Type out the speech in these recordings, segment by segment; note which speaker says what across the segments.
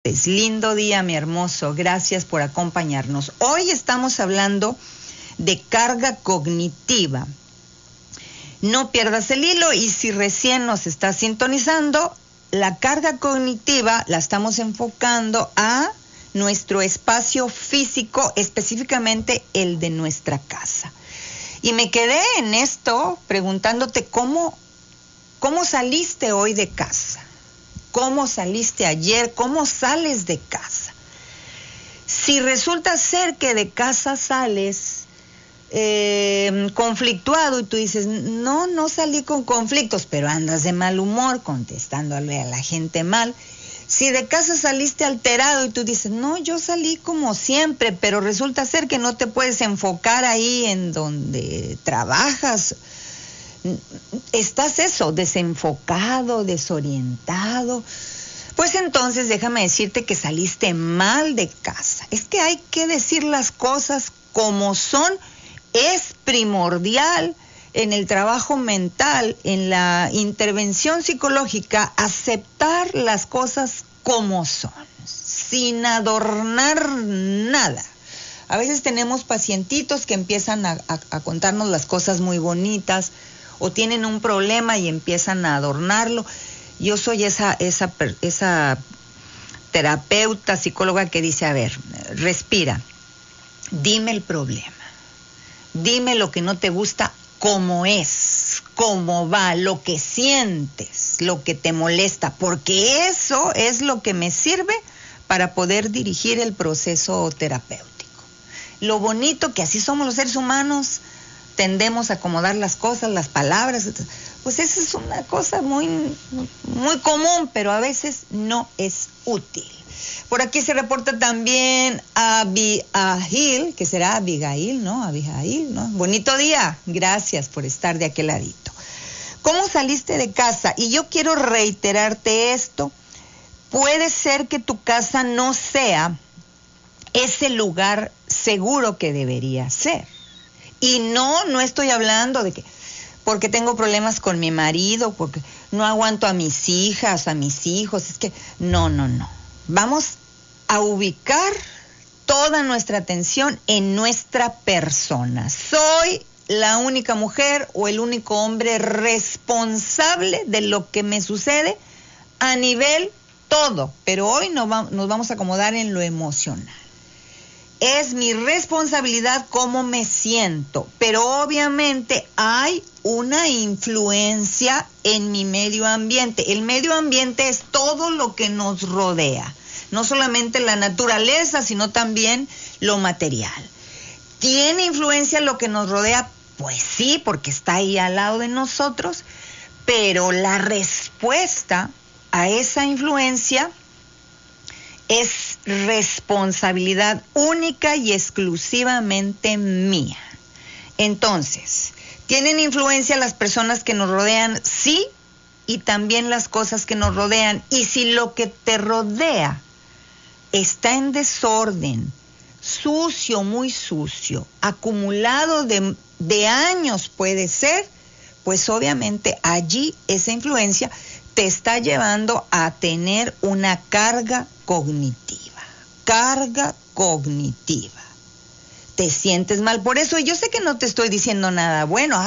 Speaker 1: Lindo día, mi hermoso. Gracias por acompañarnos. Hoy estamos hablando de carga cognitiva. No pierdas el hilo y si recién nos estás sintonizando, la carga cognitiva la estamos enfocando a nuestro espacio físico, específicamente el de nuestra casa. Y me quedé en esto preguntándote cómo saliste hoy de casa. ¿Cómo saliste ayer? ¿Cómo sales de casa? Si resulta ser que de casa sales conflictuado y tú dices, no salí con conflictos, pero andas de mal humor contestándole a la gente mal. Si de casa saliste alterado y tú dices, no, yo salí como siempre, pero resulta ser que no te puedes enfocar ahí en donde trabajas. Estás desenfocado, desorientado. Pues entonces déjame decirte que saliste mal de casa. Es que hay que decir las cosas como son. Es primordial en el trabajo mental, en la intervención psicológica, aceptar las cosas como son, sin adornar nada. A veces tenemos pacientitos que empiezan a contarnos las cosas muy bonitas, o tienen un problema y empiezan a adornarlo. Yo soy esa terapeuta, psicóloga que dice, a ver, respira, dime el problema, dime lo que no te gusta, cómo es, cómo va, lo que sientes, lo que te molesta, porque eso es lo que me sirve para poder dirigir el proceso terapéutico. Lo bonito que así somos los seres humanos, tendemos a acomodar las cosas, las palabras, pues esa es una cosa muy, muy común, pero a veces no es útil. Por aquí se reporta también Abigail, que será Abigail, ¿no? Abigail, ¿no? Bonito día, gracias por estar de aquel ladito. ¿Cómo saliste de casa? Y yo quiero reiterarte esto, puede ser que tu casa no sea ese lugar seguro que debería ser. Y no estoy hablando de que porque tengo problemas con mi marido, porque no aguanto a mis hijas, a mis hijos, es que no. Vamos a ubicar toda nuestra atención en nuestra persona. Soy la única mujer o el único hombre responsable de lo que me sucede a nivel todo, pero hoy nos vamos a acomodar en lo emocional. Es mi responsabilidad cómo me siento, pero obviamente hay una influencia en mi medio ambiente. El medio ambiente es todo lo que nos rodea, no solamente la naturaleza, sino también lo material. ¿Tiene influencia lo que nos rodea? Pues sí, porque está ahí al lado de nosotros, pero la respuesta a esa influencia es responsabilidad única y exclusivamente mía. Entonces, ¿tienen influencia las personas que nos rodean? Sí, y también las cosas que nos rodean. Y si lo que te rodea está en desorden, sucio, muy sucio, acumulado de años puede ser, pues obviamente allí esa influencia te está llevando a tener una carga cognitiva. Te sientes mal por eso, y yo sé que no te estoy diciendo nada bueno.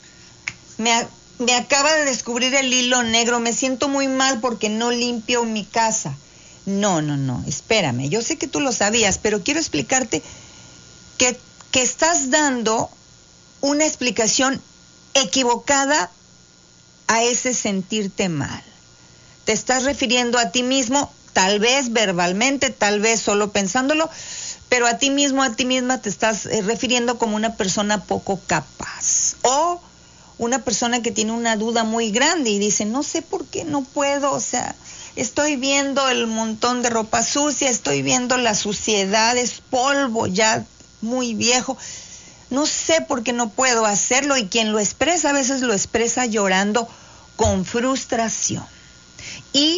Speaker 1: Me acaba de descubrir el hilo negro, me siento muy mal porque no limpio mi casa. No, espérame, yo sé que tú lo sabías, pero quiero explicarte que estás dando una explicación equivocada a ese sentirte mal. Te estás refiriendo a ti mismo, tal vez verbalmente, tal vez solo pensándolo, pero a ti mismo, a ti misma te estás refiriendo como una persona poco capaz o una persona que tiene una duda muy grande y dice, no sé por qué no puedo, o sea, estoy viendo el montón de ropa sucia, estoy viendo la suciedad, es polvo ya muy viejo, no sé por qué no puedo hacerlo, y quien lo expresa a veces lo expresa llorando con frustración. Y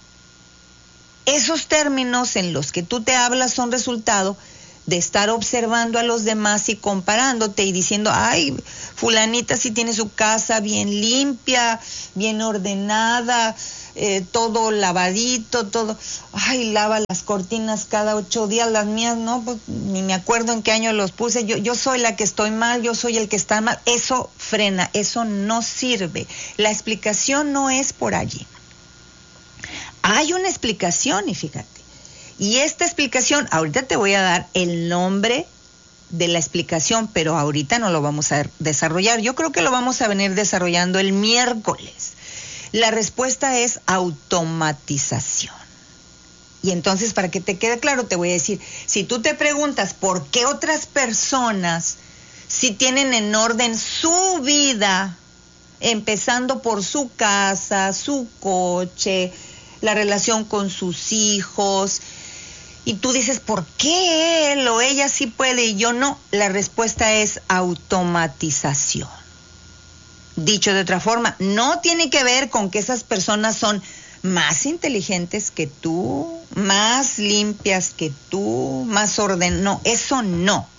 Speaker 1: esos términos en los que tú te hablas son resultado de estar observando a los demás y comparándote y diciendo, ay, fulanita sí tiene su casa bien limpia, bien ordenada, todo lavadito, todo. Ay, lava las cortinas cada 8 días, las mías no, pues ni me acuerdo en qué año los puse. Yo soy la que estoy mal, yo soy el que está mal. Eso frena, eso no sirve. La explicación no es por allí. Hay una explicación y fíjate. Y esta explicación, ahorita te voy a dar el nombre de la explicación, pero ahorita no lo vamos a desarrollar. Yo creo que lo vamos a venir desarrollando el miércoles. La respuesta es automatización. Y entonces, para que te quede claro, te voy a decir, si tú te preguntas por qué otras personas, si tienen en orden su vida, empezando por su casa, su coche, la relación con sus hijos, y tú dices, ¿por qué él o ella sí puede y yo no? La respuesta es automatización. Dicho de otra forma, no tiene que ver con que esas personas son más inteligentes que tú, más limpias que tú, más orden. No, eso no.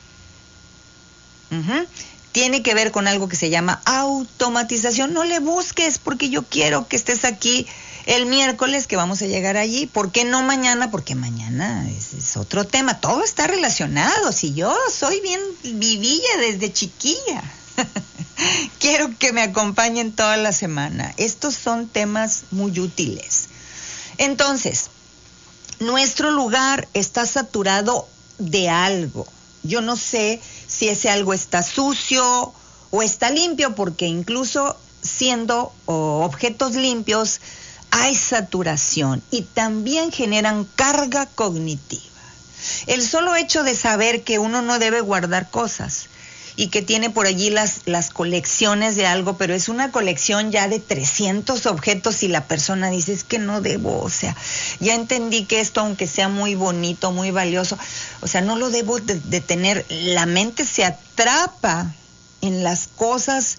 Speaker 1: Tiene que ver con algo que se llama automatización. No le busques porque yo quiero que estés aquí el miércoles, que vamos a llegar allí. ¿Por qué no mañana? Porque mañana es otro tema. Todo está relacionado. Si yo soy bien vivilla desde chiquilla. Quiero que me acompañen toda la semana. Estos son temas muy útiles. Entonces, nuestro lugar está saturado de algo. Yo no sé si ese algo está sucio o está limpio, porque incluso siendo objetos limpios hay saturación y también generan carga cognitiva. El solo hecho de saber que uno no debe guardar cosas y que tiene por allí las colecciones de algo, pero es una colección ya de 300 objetos y la persona dice, es que no debo, o sea, ya entendí que esto, aunque sea muy bonito, muy valioso, o sea, no lo debo de tener. La mente se atrapa en las cosas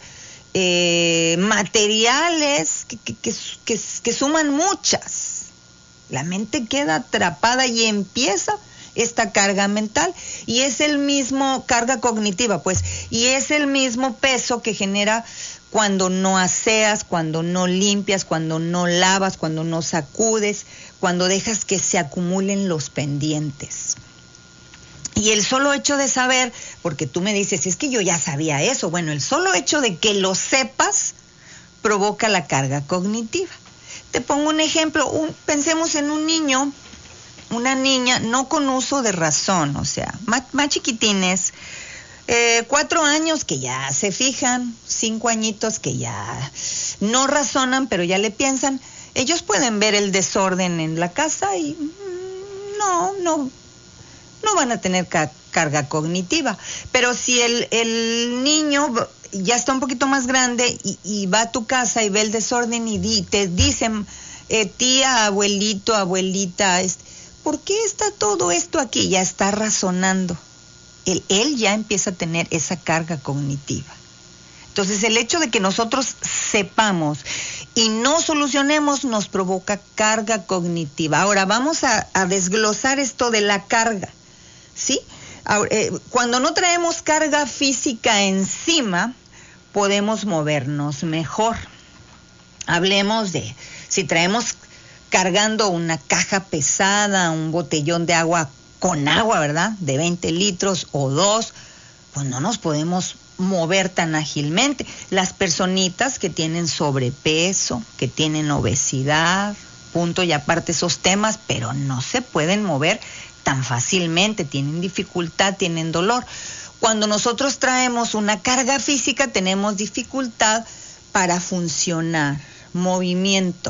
Speaker 1: materiales que suman muchas. La mente queda atrapada y empieza esta carga mental, y es el mismo carga cognitiva, pues, y es el mismo peso que genera cuando no aseas, cuando no limpias, cuando no lavas, cuando no sacudes, cuando dejas que se acumulen los pendientes. Y el solo hecho de saber, porque tú me dices, es que yo ya sabía eso, bueno, el solo hecho de que lo sepas provoca la carga cognitiva. Te pongo un ejemplo, pensemos en un niño, una niña, no con uso de razón, o sea, más chiquitines, 4 años que ya se fijan, 5 añitos que ya no razonan, pero ya le piensan. Ellos pueden ver el desorden en la casa y no van a tener carga cognitiva. Pero si el niño ya está un poquito más grande y va a tu casa y ve el desorden y te dicen, tía, abuelito, abuelita, ¿por qué está todo esto aquí? Ya está razonando. Él ya empieza a tener esa carga cognitiva. Entonces, el hecho de que nosotros sepamos y no solucionemos nos provoca carga cognitiva. Ahora, vamos a desglosar esto de la carga, ¿sí? Ahora, cuando no traemos carga física encima, podemos movernos mejor. Hablemos de si traemos cargando una caja pesada, un botellón de agua con agua, ¿verdad? De 20 litros o 2, pues no nos podemos mover tan ágilmente. Las personitas que tienen sobrepeso, que tienen obesidad, punto y aparte esos temas, pero no se pueden mover tan fácilmente, tienen dificultad, tienen dolor. Cuando nosotros traemos una carga física, tenemos dificultad para funcionar, movimiento.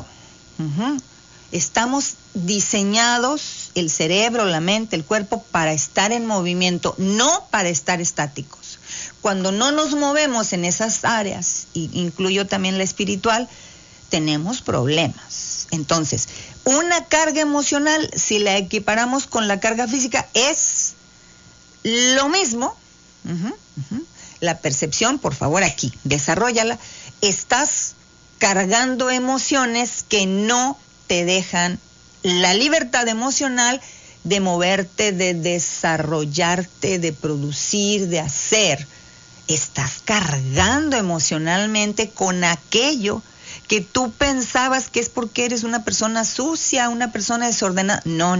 Speaker 1: Estamos diseñados, el cerebro, la mente, el cuerpo, para estar en movimiento, no para estar estáticos. Cuando no nos movemos en esas áreas, incluyo también la espiritual, tenemos problemas. Entonces, una carga emocional, si la equiparamos con la carga física, es lo mismo. La percepción, por favor, aquí, desarróllala. Estás cargando emociones que no te dejan la libertad emocional de moverte, de desarrollarte, de producir, de hacer. Estás cargando emocionalmente con aquello que tú pensabas que es porque eres una persona sucia, una persona desordenada. No.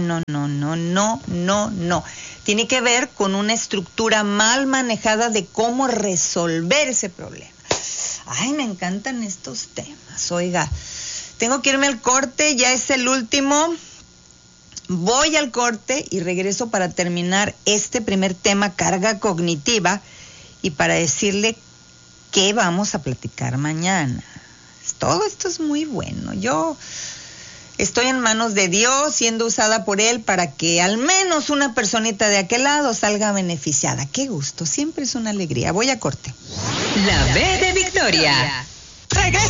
Speaker 1: Tiene que ver con una estructura mal manejada de cómo resolver ese problema. Ay, me encantan estos temas. Oiga, tengo que irme al corte, ya es el último. Voy al corte y regreso para terminar este primer tema, carga cognitiva, y para decirle qué vamos a platicar mañana. Todo esto es muy bueno. Yo estoy en manos de Dios, siendo usada por Él para que al menos una personita de aquel lado salga beneficiada. Qué gusto, siempre es una alegría. Voy a corte.
Speaker 2: La B de Victoria.